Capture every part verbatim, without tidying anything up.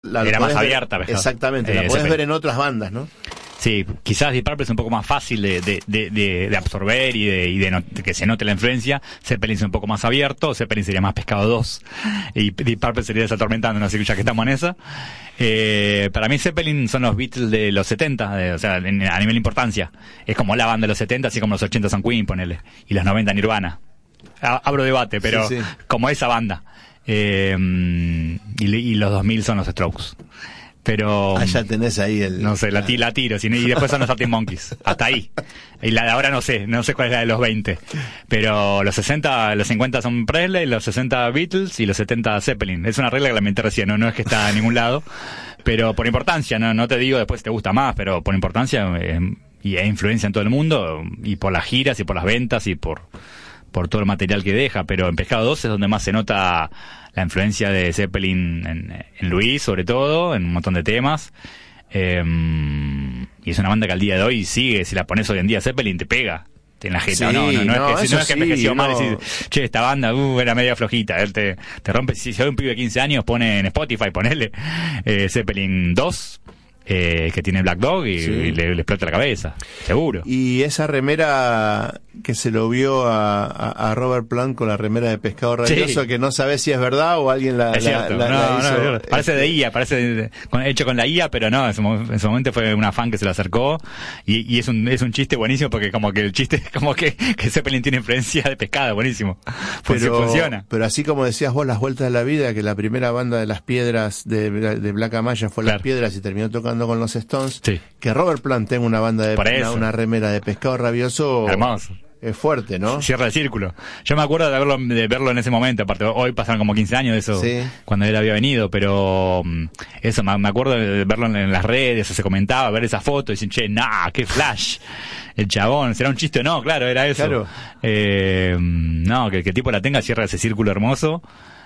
La, Era más ver, abierta. Pescado. Exactamente, eh, la podés Zeppelin. ver en otras bandas, ¿no? Sí, quizás Deep Purple es un poco más fácil de, de, de, de, de absorber y de, y de, no, de que se note la influencia. Zeppelin es un poco más abierto, Zeppelin sería más Pescado dos y Deep Purple sería Desatormentando, no sé, ya que estamos en esa. Eh, para mí Zeppelin son los Beatles de los setenta, de, o sea, en, a nivel de importancia. Es como la banda de los setenta, así como los ochenta son Queen, ponele, y los noventa Nirvana. A, abro debate, pero sí, sí. Como esa banda. Eh, y, y los dos mil son los Strokes. Pero ah, ya tenés ahí el no sé, la, la tiro y después son los Arctic Monkeys, hasta ahí. Y la de ahora no sé, no sé cuál es la de los veinte, pero los sesenta, los cincuenta son Presley, los sesenta Beatles y los setenta Zeppelin. Es una regla que la inventé recién, no, no es que está a ningún lado, pero por importancia, no, no te digo después si te gusta más, pero por importancia eh, y hay influencia en todo el mundo y por las giras y por las ventas y por por todo el material que deja, pero en Pescado dos es donde más se nota la influencia de Zeppelin en, en Luis, sobre todo, en un montón de temas. Eh, y es una banda que al día de hoy sigue, si la pones hoy en día Zeppelin te pega en la jeta. Sí, no, no, no, no, es que, no es que envejeció sí, mal no. Y decís, che, esta banda uh, era media flojita, él te, te rompe. Si hay un pibe de quince años, pone en Spotify, ponele eh, Zeppelin dos, eh, que tiene Black Dog y, sí. y le, le explota la cabeza, seguro. Y esa remera que se lo vio a, a, a Robert Plant con la remera de Pescado Rabioso, sí. Que no sabés si es verdad o alguien la, es la, la, no, la hizo. No, parece de I A, parece de, con, hecho con la I A, pero no, en su, en su momento fue una fan que se lo acercó y, y es un es un chiste buenísimo porque como que el chiste es como que, que Zeppelin tiene influencia de Pescado, buenísimo. Pero, funciona. Pero así como decías vos, Las Vueltas de la Vida, que la primera banda de Las Piedras de, de Black Amaya fue claro. Las Piedras y terminó tocando con los Stones, sí. Que Robert Plant tenga una banda de una, una remera de Pescado Rabioso. Hermoso. Es fuerte, ¿no? Cierra el círculo. Yo me acuerdo de verlo, de verlo en ese momento, aparte hoy pasaron como quince años de eso, sí. Cuando él había venido, pero eso, me acuerdo de verlo en las redes, se comentaba, ver esa foto y decir, che, nah, qué flash, el chabón, ¿será un chiste o no? Claro, era eso. Claro. Eh, no, que, que el tipo la tenga, cierra ese círculo hermoso,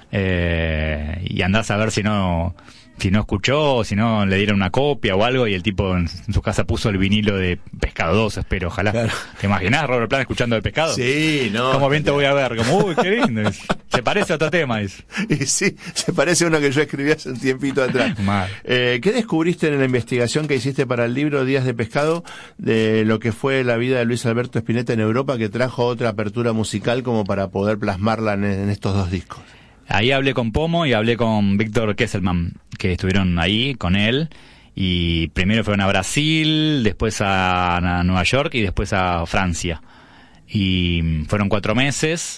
eh, y andás a ver si no... si no escuchó, si no le dieron una copia o algo y el tipo en su casa puso el vinilo de Pescado dos, espero, ojalá. Claro. ¿Te imaginás Robert Plant escuchando el Pescado? Sí, no. Como bien te voy a ver, como, uy, qué lindo. Se parece a otro tema. Dice. Y sí, se parece a uno que yo escribí hace un tiempito atrás. Eh, ¿Qué descubriste en la investigación que hiciste para el libro Días de Pescado de lo que fue la vida de Luis Alberto Spinetta en Europa, que trajo otra apertura musical como para poder plasmarla en, en estos dos discos? Ahí hablé con Pomo y hablé con Víctor Kesselman, que estuvieron ahí con él, y primero fueron a Brasil, después a, a Nueva York y después a Francia. Y fueron cuatro meses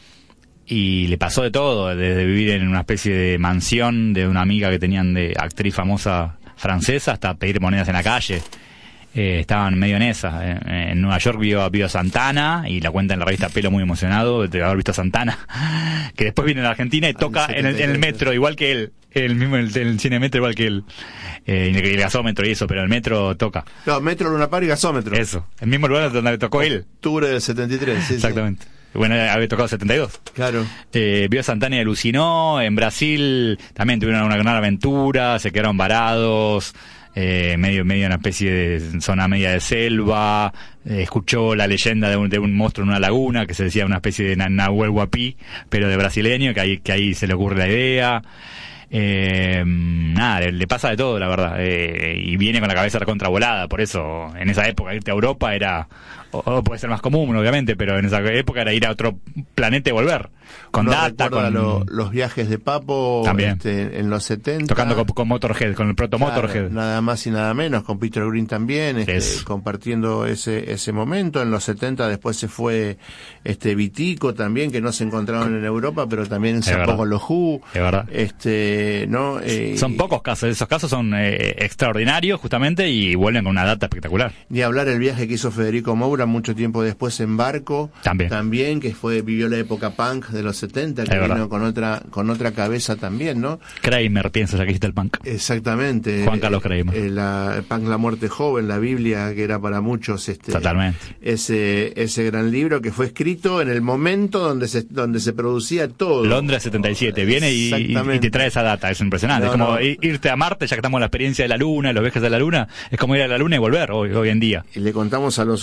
y le pasó de todo, desde vivir en una especie de mansión de una amiga que tenían de actriz famosa francesa hasta pedir monedas en la calle. Eh, estaban medio en esa. Eh, en Nueva York vio, vio a Santana y la cuenta en la revista Pelo muy emocionado de haber visto a Santana, que después viene a la Argentina y toca en el, en el metro igual que él, el mismo el, el cine metro igual que él, eh, y el gasómetro y eso, pero el metro toca. No, metro, Luna Par y gasómetro. Eso, el mismo lugar donde le tocó él. Octubre del setenta y tres, sí, exactamente. Sí. Bueno, había tocado setenta y dos. Claro. Eh, vio a Santana y alucinó. En Brasil también tuvieron una gran aventura, se quedaron varados. Eh, medio medio una especie de zona media de selva, eh, escuchó la leyenda de un, de un monstruo en una laguna que se decía una especie de Nahuel Huapi, pero de brasileño, que ahí que ahí se le ocurre la idea. Eh, nada, le, le pasa de todo, la verdad, eh, y viene con la cabeza recontravolada. Por eso en esa época irte a Europa era, o, o puede ser más común obviamente, pero en esa época era ir a otro planeta y volver con no data, con lo, los viajes de Papo este, en los setenta, tocando con, con Motorhead, con el proto claro, Motorhead, nada más y nada menos, con Peter Green también, este, compartiendo ese ese momento. En los setenta después se fue este Vitico también, que no se encontraron en Europa, pero también se sacó con los Who. Es verdad. Este, no, eh, son pocos casos, esos casos son eh, extraordinarios justamente y vuelven con una data espectacular. Ni hablar el viaje que hizo Federico Moura mucho tiempo después en barco, también, también que fue vivió la época punk de los setenta, que es vino verdad. con otra con otra cabeza también, ¿no? Kramer, piensa, ya que hiciste el punk. Exactamente. Juan Carlos Kramer. Eh, la, el punk La Muerte Joven, la Biblia, que era para muchos este totalmente ese ese gran libro que fue escrito en el momento donde se donde se producía todo. Londres setenta y siete, viene y, y, y te trae esa data, es impresionante. No, es como no. irte a Marte, ya que estamos en la experiencia de la Luna, los viajes de la Luna, es como ir a la Luna y volver hoy, hoy en día. Y le contamos a los oyentes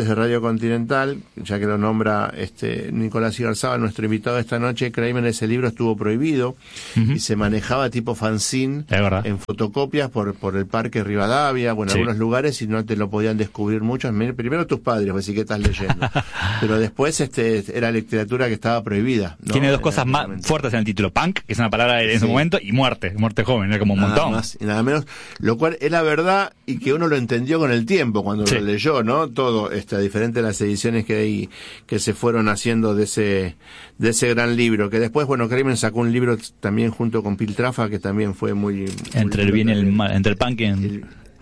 desde Radio Continental, ya que lo nombra este Nicolás Igarzábal, nuestro invitado de esta noche. Kramer, ese libro estuvo prohibido uh-huh. y se manejaba tipo fanzine en fotocopias por por el Parque Rivadavia, bueno, sí. algunos lugares, y no te lo podían descubrir muchos. Primero tus padres, pues sí que estás leyendo. Pero después este era literatura que estaba prohibida, ¿no? Tiene dos cosas más fuertes en el título: punk, que es una palabra en sí. su momento, y muerte, muerte joven, era como un nada montón. Más y nada menos, lo cual es la verdad y que uno lo entendió con el tiempo cuando sí. lo leyó, ¿no? Todo, este, diferente a las ediciones que hay, que se fueron haciendo de ese, de ese gran libro, que después, bueno, Kramer sacó un libro también junto con Piltrafa, que también fue muy... muy entre el bien y el mal, entre el punk y el... el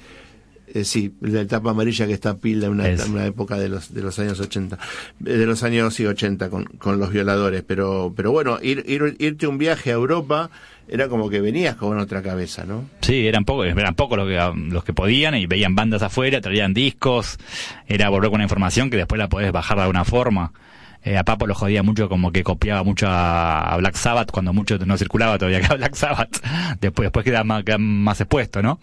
Eh, sí, la tapa amarilla que está Pilda en una, una época de los de los años ochenta, de los años sí, ochenta con con los violadores, pero pero bueno, ir, ir irte un viaje a Europa era como que venías con otra cabeza, ¿no? Sí, eran pocos, eran pocos los que los que podían, y veían bandas afuera, traían discos, era volver con una información que después la podés bajar de alguna forma. Eh, a Papo lo jodía mucho, como que copiaba mucho a, a Black Sabbath, cuando mucho no circulaba todavía que Black Sabbath, después después queda más, queda más expuesto, ¿no?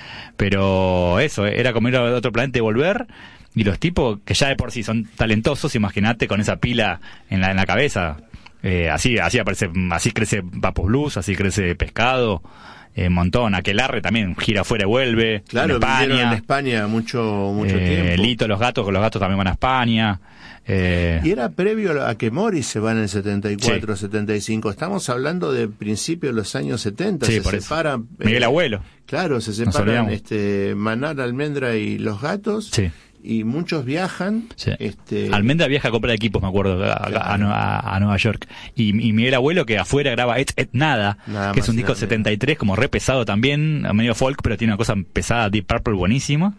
Pero eso, era como ir a otro planeta y volver, y los tipos que ya de por sí son talentosos, imagínate con esa pila en la en la cabeza, eh, así así aparece, así crece Papos Blues, así crece Pescado, un eh, montón. Aquelarre también gira afuera y vuelve. Claro, en España, en España mucho mucho eh, tiempo. Lito, los gatos, los gatos también van a España. Eh, y era previo a que Morris se va en el setenta y cuatro, sí. setenta y cinco. Estamos hablando de principios de los años setenta. Sí, se por separan. Eso. Miguel eh, Abuelo. Claro, se separan este Manar, Almendra y los gatos. Sí. Y muchos viajan. Sí. Este... Almendra viaja a comprar equipos, me acuerdo, a, claro. a, a, a Nueva York. Y, y Miguel Abuelo, que afuera graba Et, Et Nada, nada que es un disco setenta y tres, como re pesado también, medio folk, pero tiene una cosa pesada, Deep Purple, buenísima.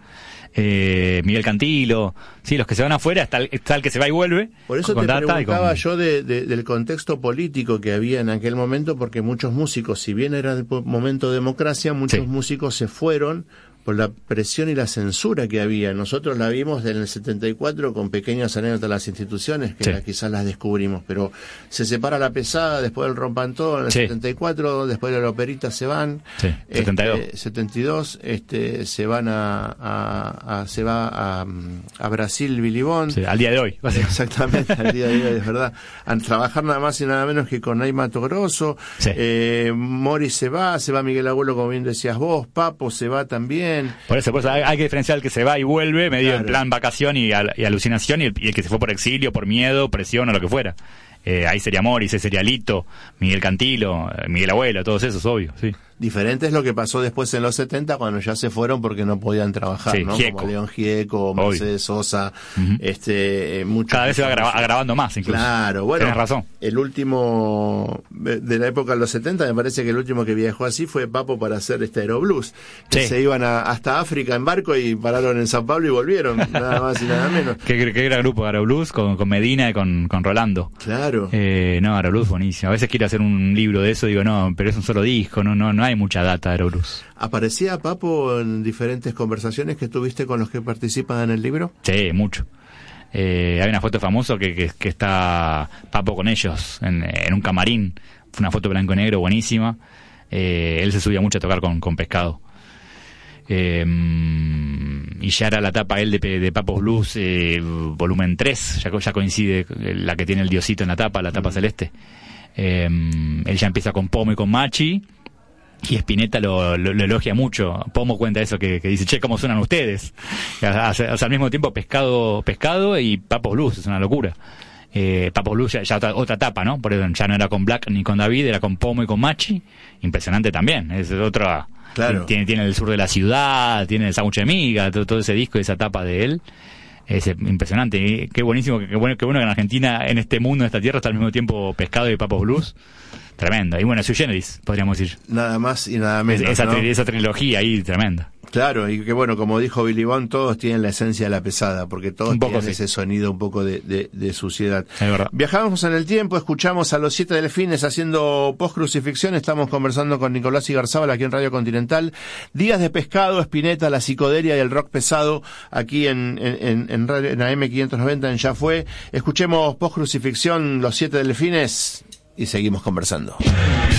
Eh, Miguel Cantilo, sí, los que se van afuera, está el, está el que se va y vuelve. Por eso te preguntaba con... yo de, de, del contexto político que había en aquel momento, porque muchos músicos, si bien era el momento de democracia, muchos sí. músicos se fueron por la presión y la censura que había. Nosotros la vimos en el setenta y cuatro con pequeñas anécdotas de las instituciones, que sí. la, quizás las descubrimos, pero se separa La Pesada, después del Rompan Todo, en el sí. setenta y cuatro, después de la Operita se van, sí. setenta y dos, este, setenta y dos este, se van a, a, a se va a, a Brasil Billy Bond. Sí, al día de hoy. Exactamente, al día de hoy, es verdad. A trabajar nada más y nada menos que con Naima Grosso. Sí. Eh, Morris se va, se va Miguel Abuelo, como bien decías vos, Papo se va también. Por eso, por eso hay, hay que diferenciar el que se va y vuelve, medio claro. en plan vacación y, al, y alucinación, y el, y el que se fue por exilio, por miedo, presión o lo que fuera. Eh, ahí sería Morris, ese sería Lito, Miguel Cantilo, Miguel Abuelo, todos esos, obvio, sí. Diferente es lo que pasó después en los setenta, cuando ya se fueron porque no podían trabajar, sí, ¿no? Gieco. Como León Gieco, Mercedes Sosa, uh-huh. este, eh, mucho. Cada vez se va agrava, agravando más, incluso. Claro, bueno. Tienes razón. El último, de la época de los setenta, me parece que el último que viajó así fue Papo para hacer este Aeroblues. Que sí. se iban a, hasta África en barco y pararon en San Pablo y volvieron, nada más y nada menos. Qué, qué gran grupo, Aeroblues, con, con Medina y con, con Rolando. Claro. Eh, no, Aeroblues buenísimo. A veces quiero hacer un libro de eso, digo, no, pero es un solo disco, no, no, no hay mucha data de Aeroblues. ¿Aparecía Papo en diferentes conversaciones que tuviste con los que participan en el libro? Sí, mucho. Eh, hay una foto famosa que, que, que está Papo con ellos en, en un camarín. Fue una foto blanco y negro buenísima. Eh, él se subía mucho a tocar con, con Pescado. Eh, y ya era la tapa él de, de Papos Blues, eh, volumen tres, ya, ya coincide la que tiene el diosito en la tapa, la tapa mm. celeste. Eh, él ya empieza con Pomo y con Machi. Y Spinetta lo, lo, lo elogia mucho. Pomo cuenta eso, que, que dice, che, ¿cómo suenan ustedes? O sea, o sea, al mismo tiempo Pescado Pescado y Papos Blues, es una locura. Eh, Papos Blues ya, ya otra, otra etapa, ¿no? Por eso ya no era con Black ni con David, era con Pomo y con Machi. Impresionante también, es otra... Claro. Tiene, tiene el sur de la ciudad, tiene el sándwich de miga, todo, todo ese disco, esa etapa de él. Es impresionante. Y qué buenísimo, qué bueno, qué bueno que en Argentina, en este mundo, en esta tierra, está al mismo tiempo Pescado y Papos Blues. Tremendo. Y bueno, Sui Generis, podríamos decir. Nada más y nada menos, esa, ¿no? tri- esa trilogía ahí, tremenda. Claro, y que bueno, como dijo Billy Bond, todos tienen la esencia de La Pesada, porque todos un poco, tienen sí. ese sonido un poco de, de, de suciedad. Es verdad. Viajamos en el tiempo, escuchamos a los Siete Delfines haciendo post-crucifixión, estamos conversando con Nicolás Igarzábal aquí en Radio Continental. Días de Pescado, Spinetta, la psicodelia y el rock pesado, aquí en, en, en, radio, en A M quinientos noventa en Ya Fue. Escuchemos post-crucifixión, los Siete Delfines, y seguimos conversando.